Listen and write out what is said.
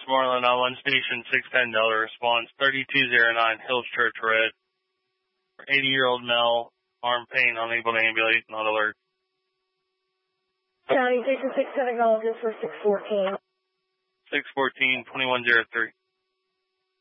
Westmoreland on 1 station, 610 Delta response, 3209 Hills Church Red. 80-year-old male, arm pain, unable to ambulate, not alert. County Station 610 acknowledges for 614. 614, 2103.